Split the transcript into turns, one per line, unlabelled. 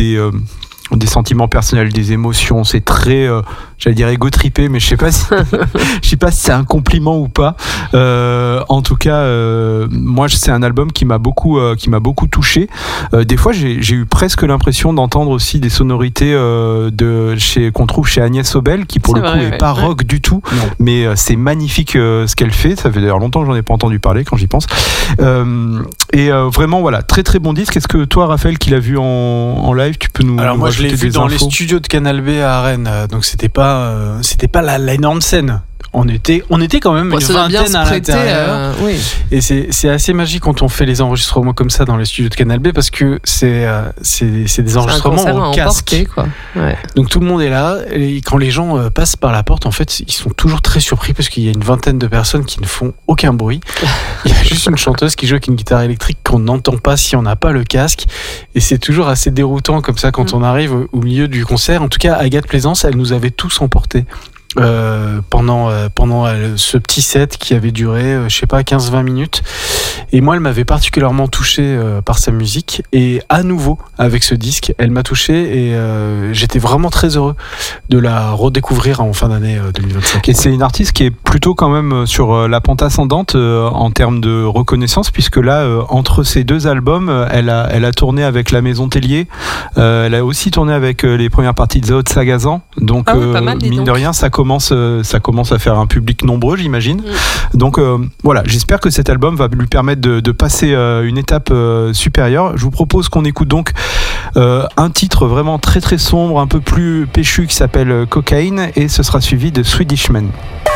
des sentiments personnels, des émotions. C'est très, j'allais dire égo-trippé, mais je sais pas si c'est un compliment ou pas. En tout cas, moi, c'est un album qui m'a beaucoup touché. Des fois, j'ai eu presque l'impression d'entendre aussi des sonorités qu'on trouve chez Agnès Obel, qui pour est pas rock du tout, mais c'est magnifique ce qu'elle fait. Ça fait d'ailleurs longtemps que j'en ai pas entendu parler quand j'y pense. Vraiment, voilà, très très bon disque. Est-ce que toi, Raphaël, qui l'as vu en live, tu peux nous
Alors moi, je l'ai vu dans les studios de Canal B à Rennes, donc c'était pas l'énorme scène. On était quand même une vingtaine à l'intérieur.
Oui.
Et c'est assez magique quand on fait les enregistrements comme ça dans les studios de Canal B, parce que c'est des enregistrements au casque.
Quoi. Ouais.
Donc tout le monde est là, et quand les gens passent par la porte, en fait, ils sont toujours très surpris parce qu'il y a une vingtaine de personnes qui ne font aucun bruit. Il y a juste une chanteuse qui joue avec une guitare électrique qu'on n'entend pas si on n'a pas le casque, et c'est toujours assez déroutant comme ça quand on arrive au milieu du concert. En tout cas, Agathe Plaisance, elle nous avait tous emportés. Pendant ce petit set qui avait duré 15-20 minutes, et moi elle m'avait particulièrement touché par sa musique, et à nouveau avec ce disque elle m'a touché, et j'étais vraiment très heureux de la redécouvrir en fin d'année 2025.
Et c'est une artiste qui est plutôt quand même sur la pente ascendante en termes de reconnaissance, puisque là entre ces deux albums elle a tourné avec la Maison Tellier, elle a aussi tourné avec les premières parties de Zao de Sagazan, donc mine de rien ça commence à faire un public nombreux, j'imagine. Donc voilà, j'espère que cet album va lui permettre de passer une étape supérieure. Je vous propose qu'on écoute donc un titre vraiment très très sombre, un peu plus péchu, qui s'appelle Cocaine, et ce sera suivi de Swedish Man.